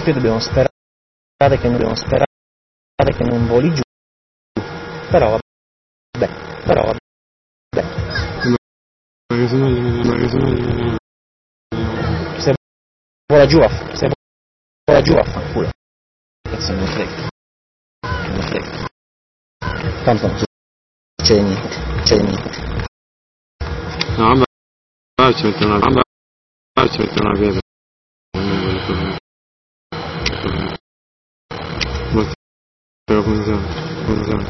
qui dobbiamo sperare che non voli giù, però vabbè. Se vola giù affanculo. Cazzo me ne frega. Tanto non succede niente. No, vabbè, ci mette una pietra. Funziona.